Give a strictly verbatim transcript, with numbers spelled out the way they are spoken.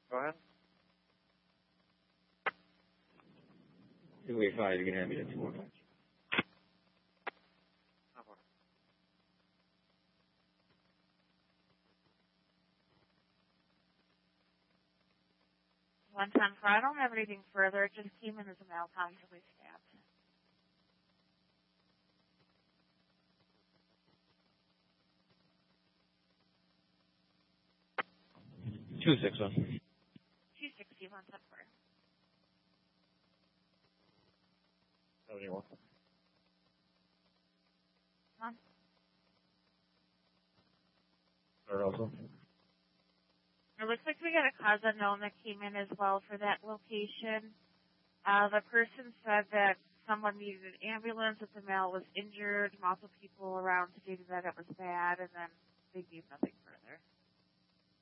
Go ahead. two eight five, you can have me at two one five. One ten four, I don't have anything further. It just came in as a male possibly stabbed. two six one. two sixty, one ten four. seventy-one. Huh? Or also? It looks like we got a cause unknown that came in as well for that location. Uh, the person said that someone needed an ambulance, that the male was injured, multiple people around stated that it was bad, and then they gave nothing